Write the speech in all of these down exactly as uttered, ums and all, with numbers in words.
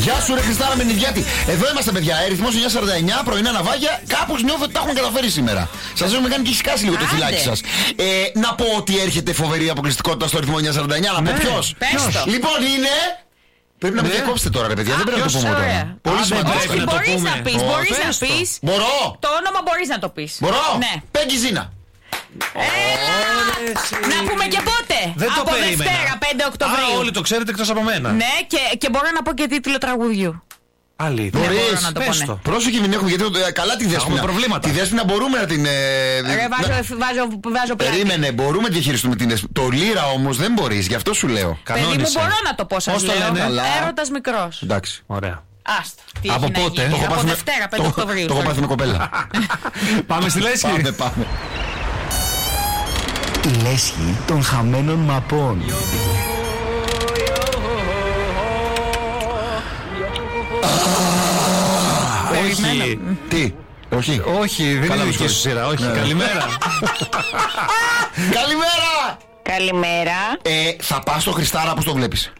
Γεια σου, ρε Χριστάρα Μενιδιάτη. Εδώ είμαστε, παιδιά. Ρυθμός εννιά σαράντα εννιά, πρωινά ναυάγια. Κάπως νιώθω ότι τα έχουμε καταφέρει σήμερα. Σας έχουμε κάνει και σκάσει λίγο το φυλάκι σας. Ε, να πω ότι έρχεται φοβερή αποκλειστικότητα στο ρυθμό εννιά σαράντα εννιά. Να πω ποιος. Λοιπόν, είναι. Πρέπει να με διακόψετε τώρα, ρε παιδιά. Δεν πρέπει να το πούμε τώρα. Πολύ σημαντικό. Μπορείς να πεις. Μπορείς να πεις. Μπορώ. Το όνομα μπορείς να το πεις. Μπορώ. Ναι. Πέγγι Ζήνα. Να πούμε και πότε. Δεν το από περίμενα. Δευτέρα, πέντε Οκτωβρίου. Α, όλοι το ξέρετε εκτός από μένα. Ναι, και, και μπορώ να πω και τίτλο τραγουδιού. Αλήθεια. Ναι, μπορώ Μπορείς. να το πω, ναι. Πρόσεχε, μην έχουμε γιατί ε, καλά τη Δέσποινα. προβλήματα. Τη Δέσποινα μπορούμε να την. Ε, Ρε, βάζω, βάζω, βάζω πλάτη. Περίμενε, μπορούμε να διαχειριστούμε την Δέσποινα. Το Λύρα όμως δεν μπορείς, γι' αυτό σου λέω. Παιδί μου, μπορώ να το πω, σας Πώς το λέω. λένε? Αλλά- Έρωτας μικρός. Εντάξει. Ωραία. Άστα. Τι Από έχει να πότε? γίνει. Το έχω Από πάθει με- Δευτέρα, πέντε το- Οκτωβρίου. Το έχω πάθει με κοπέλα. Πάμε στη Λέσχη. Πάμε, πάμε. Η λέσχη των χαμένων μαπών. Όχι. Τι, όχι. Όχι, δεν Καλά, είναι με δική σου συγχωρείς. σειρά. Όχι, Ναι. καλημέρα. Καλημέρα! Καλημέρα. Ε, θα πας στο Χριστάρα, πώς το βλέπεις?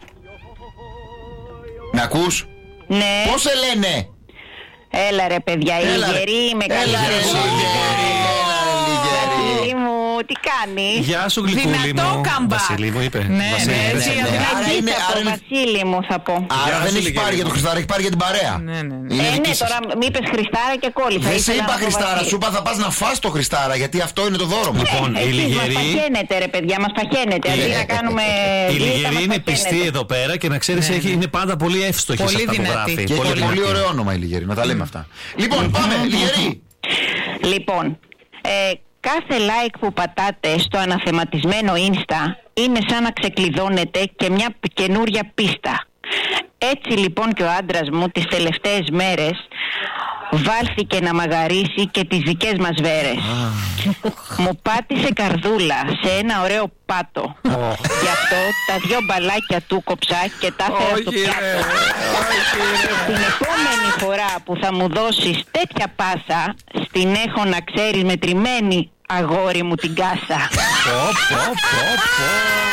Με ακούς? Ναι. Πώς σε λένε? Έλα ρε παιδιά, η Έλα, ρε. Λιγερή είμαι. Έλα, Καλή ρε, σεζόν. Λιγερή. Έλα, ρε, Λιγερή. Βασίλη μου, τι κάνει? Γεια σου, γλυκούλη Δυνατό μου. comeback. Βασίλη μου είπε. Ναι, Βασίλη, ναι, έτσι, ναι. ναι. Άρα Βασίλη είναι- θα άρα πω, είναι- Βασίλη μου θα πω. Άρα Γεια δεν σου, έχει Λιγερή. πάρει για το Χριστάρα, έχει πάρει για την παρέα. Ναι, ναι, ναι. Είναι Ε, δική ναι, σας. τώρα μη είπες Χριστάρα και κόλλησα. Δεν σε Ήθελα είπα να πω Χριστάρα, Βασίλη. σου είπα θα πας να φας το Χριστάρα, γιατί αυτό είναι το δώρο μου. Λοιπόν, η Εσείς μας Λιγερή. παχαίνετε ρε παιδιά, μας παχαίνετε. Αντί να κάνουμε Η δίαιτα, Λιγερή μας είναι παχαίνετε. πιστή εδώ πέρα και να ξέρεις έχει- είναι πάντα πολύ εύστοχη σε Πολύ αυτά που δυνατή. γράφει. Και έχει δυνατή. πολύ ωραίο όνομα η Λιγερή, να τα λέμε αυτά. Λοιπόν, πάμε, Λιγερή. Λοιπόν, ε, κάθε like που πατάτε στο αναθεματισμένο Insta είναι σαν να ξεκλειδώνετε και μια καινούρια πίστα. Έτσι λοιπόν και ο άντρας μου τις τελευταίες μέρες βάλθηκε να μαγαρίσει και τις δικές μας βέρες. Μου πάτησε καρδούλα σε ένα ωραίο πάτο. Γι' αυτό τα δυο μπαλάκια του κόψα και τα έφερα στο πιάτο. Την επόμενη φορά που θα μου δώσεις τέτοια πάσα, στην έχω να ξέρεις μετρημένη, αγόρι μου, την κάσα. Πω, πω, πω, πω.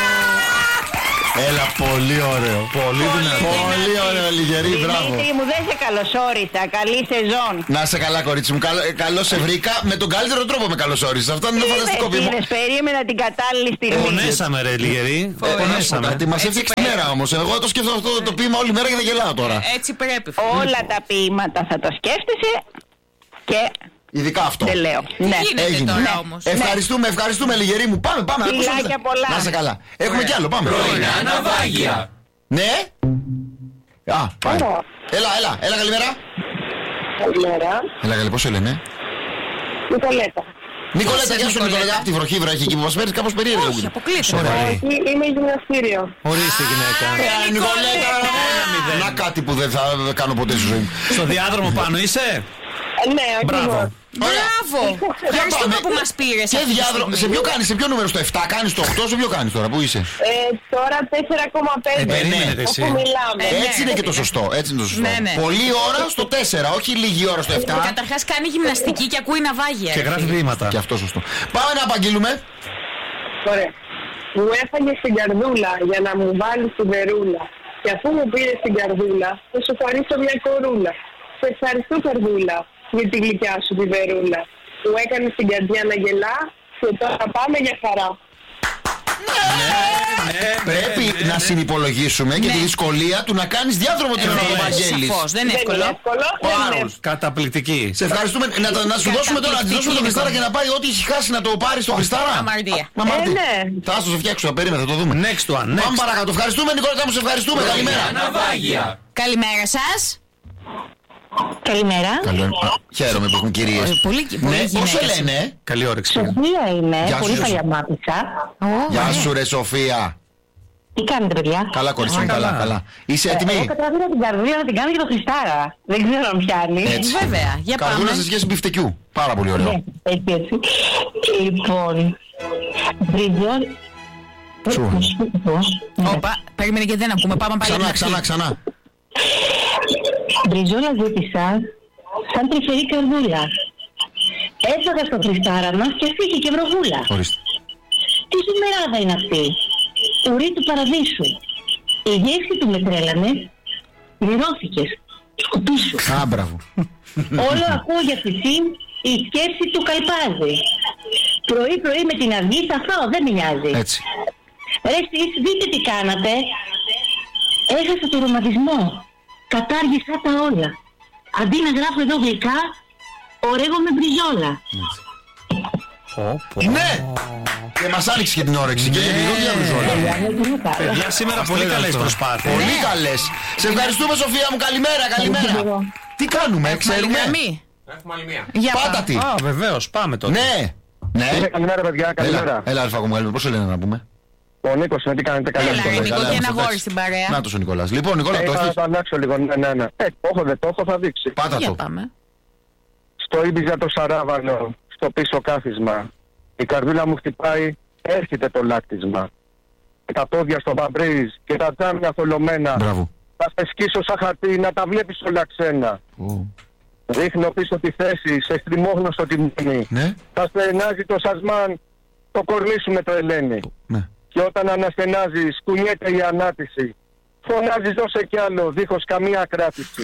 Έλα, πολύ ωραίο. Πολύ δυνατό. Πολύ ωραίο, Λιγερή, μπράβο. Δημήτρη μου, δεν σε καλωσόρισα. Καλή σεζόν. Να σε καλά, κορίτσι μου. Καλώ σε βρήκα. Με τον καλύτερο τρόπο με καλωσόρισες. Αυτό είναι το φανταστικό Είδες, βήμα. είδες, περίμενα την κατάλληλη στιγμή. Πονέσαμε ρε Λιγερή. Πονέσαμε. Τι μας έφτιαξε τη μέρα όμως. Εγώ το σκέφτομαι αυτό το ποίημα όλη μέρα και δεν γελάω τώρα. Έτσι πρέπει. Όλα τα ποίηματα θα τα σκέφτεσαι και Ειδικά αυτό. δεν λέω. Ναι. γίνεται Έγινε. τώρα Ναι. όμως. Ευχαριστούμε, ευχαριστούμε, Λιγερή μου. Πάμε, πάμε. Φιλάκια ακούσαμε. πολλά. Να είσαι καλά. Έχουμε κι άλλο, πάμε. Πρωινά ναυάγια. Ναι. Α, πάει. Έλα, έλα, έλα, καλημέρα. Καλημέρα. Έλα, καλή, πώς σε λένε? Νικολέτα. Νικολέτα, γεια σου, Νικολέτα. Νικολέτα. Απ' τη βροχή βρέχει εκεί που μας φέρεις κάπως περίεργο. Όχι, αποκλείστηκε. Σοβαρή. Είμαι γυμναστήριο. Ορίστε γυναίκα. Ε, Νικολέτα, να κάτι που δεν θα κάνω ποτέ στη ζωή μου. Στο διάδρομο πάνω είσαι. Ναι, Μπράβο. ακριβώς. Μπράβο. Ευχαριστούμε που μας πήρες. Σε, αυτή τη διάδρο... στιγμή. σε ποιο κάνεις, σε ποιο νούμερο, στο επτά κάνεις, στο οκτώ, σε ποιο κάνεις τώρα, πού είσαι? Ε, τώρα τέσσερα κόμμα Ε, πέντε. περίμενε εσύ. Όπου μιλάμε. Ε, ναι. Έτσι είναι και το σωστό, έτσι είναι το σωστό. Ναι, ναι. Πολλή ώρα στο τέσσερα, όχι λίγη ώρα στο επτά. Καταρχάς κάνει γυμναστική και ακούει ναυάγια. Και ρε γράφει φίλε. βήματα. Και αυτό σωστό. Πάμε να απαγγείλουμε. Ωραία. Μου έφαγε στην καρδούλα για να μου βάλει στη βερούλα. Και αφού μου πήρε στην καρδούλα, θα σου χαρίσω μια κορούλα. Σε ευχαριστώ, καρδούλα, για τη γλυκιά σου τη βερούλα. Που έκανε την καρδιά να γελά και τώρα πάμε για χαρά. Πρέπει να συνυπολογίσουμε και Ναι. τη δυσκολία του να κάνεις διάδρομο την ώρα που Βέβαια, απαγγέλεις. σαφώς, δεν είναι Δεν είναι εύκολο. εύκολο. δεν Πάρα είναι. πολύ. Καταπληκτική. Σε ευχαριστούμε. Να, τα- να σου δώσουμε τώρα, να τη δώσουμε το Χριστάρα και να πάει ό,τι έχει χάσει να το πάρει στο Χριστάρα. Αμαρτία. Μα, αμαρτία. Ε, ναι. Θα στο φτιάξω, θα περίμενα, θα το δούμε. Next one. Πάμε Next. παρακάτω. Ευχαριστούμε, Νικόλα, μου σε ευχαριστούμε. Καλημέρα. Ναυάγια. Καλημέρα σας. Καλημέρα. Καλό. Α, Χαίρομαι που έχουν κυρίες. Ε, Πολύ, πολύ Ναι, πώς σε γυναίκες. λένε? Καλή όρεξη. Σοφία είμαι, Γεια σου, πολύ Σοφία. παλιά μάθησα. Ω, Γεια ναι. σου, ρε Σοφία. Τι κάνετε, παιδιά? Καλά, κορίτσι μου, καλά, καλά. καλά. Είσαι Εγώ έτοιμη? κατάφερα την καρδούλα να την κάνω και το Χριστάρα. Δεν ξέρω αν πιάνει. Έτσι. Βέβαια, για Καρδούλα πάμε. σε σχέση μπιφτεκιού. Πάρα πολύ ωραίο. Ναι, έτσι, έτσι. Λοιπόν, Μπριζόλ... Σου. Όπα, περίμενε και δεν ακούμε. Πάμε πάλι. Ξανά, από την ξανά, αρχή. ξανά. Μπριζόλα ζήτησα σαν τρυφερή καρδούλα. Έφαγα στο Χριστάρα μας και φύγει και βροχούλα. Ορίστε. Τι ζουμεράδα είναι αυτή, ουρή του παραδείσου. Η γεύση του με τρέλανε πληρώθηκες. Σκουπίσου. Α, μπράβο. Όλο ακούω για θυσίν η σκέψη του καλπάζει. Πρωί-πρωί με την αυγή θα φάω, δεν με νοιάζει. Έτσι. Ρε εσείς, δείτε τι κάνατε. Έχασα το ρομαντισμό. Κατάργησα τα όλα. Αντί να γράφω εδώ γλυκά, ορέγω με μπριζόλα. Ναι! Και μας άνοιξε και την όρεξη και για τη δουλειά μπριζόλα. Παιδιά, σήμερα πολύ καλές προσπάθειες. Πολύ καλές. Σε ευχαριστούμε, Σοφία μου. Καλημέρα, καλημέρα. Τι κάνουμε, ξέρουμε. Έχουμε άλλη μία. Για Πάτα πάμε. τι. Α, βεβαίως, πάμε τότε. Ναι. Ναι. Καλημέρα, παιδιά. Έλα, Καλημέρα. έλα, Αλφα μου, πώς το λένε να πούμε. Ο Νίκος, τι κάνετε, καλά. Έλα, ρε Νικό, καλά, και ένα εντάξει. γόρι στην παρέα. Να το ο Νικόλας. Λοιπόν, Νικόλα, Ε, το θα έχεις. το αλλάξω λίγο, ναι, ναι, ναι. Ε, το έχω, δεν το έχω, θα δείξει. Πάτα Για το. πάμε. Στο Ήμπιζα το Σαράβανο, στο πίσω κάθισμα. Η καρδούλα μου χτυπάει, έρχεται το λάκτισμα. Και τα πόδια στο μπαμπρίζ και τα τζάμια θολωμένα. Μπράβο. Θα σε σκίσω σαν χαρτί να τα βλέπεις όλα ξένα. Ω. Ρίχνω πίσω τη θέση, σε στριμώγνωστο τη μνήμη. Ναι. Θα στενάζει το σασμάν, το κορμί σου με το Ελένη. Ναι. Και όταν αναστενάζεις, κουνιέται η ανάτηση. Φωνάζεις δώσε κι άλλο, δίχως καμία κράτηση.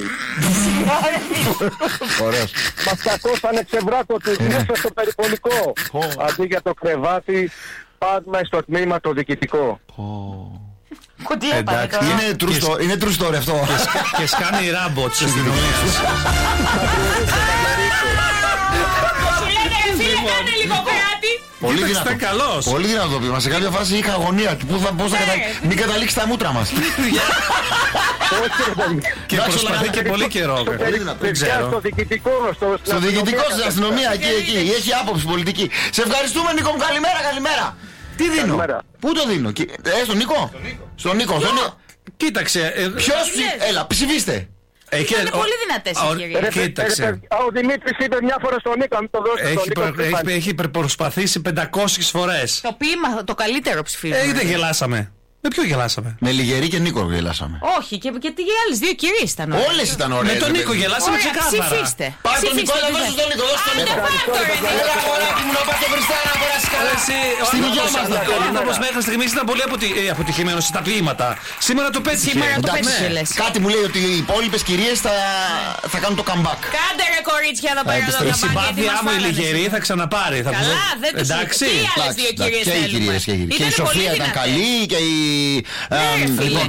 Ωραίος. Μας κακώσανε ξεβράκωτες μέσα στο περιπολικό. Αντί για το κρεβάτι, πάμε στο τμήμα το διοικητικό. Κουτί έπανε Εντάξει. τώρα. Είναι true story- Είναι true story αυτό. Και σκάνει η ράμπο της αστυνομίας. Σου λένε, ρε φίλε, κάνε λίγο κράτη. Πολύ Κοίταξε, δυνατό. ήταν καλός. Πολύ δυνατό το πείμα. Σε κάποια φάση είχα αγωνία. Πού θα, πώς θα κατα... Μην καταλήξει τα μούτρα μας. Και Εντάξει, προσπαθεί όλα και καλά. πολύ καιρό. Πολύ δυνατό. Δεν Στο ξέρω. διοικητικό, στο, Στο διοικητικό, στην αστυνομία, εκεί, εκεί. Έχει άποψη πολιτική. Σε ευχαριστούμε, Νίκο μου. Καλημέρα, καλημέρα. Τι δίνω. Καλημέρα. Πού το δίνω. Κι- Ε, στον Νίκο. Στον Νίκο. Στον Νίκο. Κοίταξε. ε, Ποιος ψη- Έλα, ψηφίστε. έχει- Είναι ο- πολύ δυνατές οι ο- κυρίες. Ρε, Κοίταξε. ρε, παιδιά, ο Δημήτρης είπε μια φορά στον Νίκο, μην το δώσει στον Έχει, Νίκο. προ- έχει, έχει προσπαθήσει πεντακόσιες φορές. Το ποίημα, το καλύτερο ψηφίζουμε. Ε, δεν γελάσαμε. Με ποιο γελάσαμε. Με Λιγερή και Νίκο γελάσαμε. Όχι, και, και τι άλλες δύο κυρίες ήταν ωραίες. Όλες ήταν ωραίες. Με τον ρε Νίκο παιδί. γελάσαμε Ωραία, ξεκάθαρα. ψηφίστε. Πάρ' τον Ψηφίστε Νικόλα, τι δώσε θέλετε. στον Νίκο, δώσε στον Άντε, Νίκο. πάρ' το, ρε, Νίκο. Έλα, αγοράκι μου, να πας στο Χριστά να περάσεις καλά. Εσύ, ο Στην υγεία άνθρωπος- μας. ο άνθρωπος μέχρι στιγμής ήταν πολύ αποτι- ε, αποτυχημένος στα ποίηματα. Σήμερα το πέτυχε. Σήμερα το Εντάξει, πέτυχε, λες. κάτι μου λέει ότι οι υπόλοιπες κυρίες θα, θα κάνουν το comeback. Κάντε ρε κορίτσια εδώ πέρα επιστρέψει. εδώ Η τα μπάνια, γιατί συμπάθειά μας μου η φάγανε Λιγερή σήμερα. θα ξαναπάρει. Θα Καλά, πούμε- δεν τους Εντάξει. Τι άλλες Εντάξει, δύο εντάξει, κυρίες και οι θέλουμε. κυρίες και οι κυρίες. Και η Ήτανε πολύ Σοφία ήταν δυνατές. καλή και η. Ναι, εμ, φίλε. λοιπόν,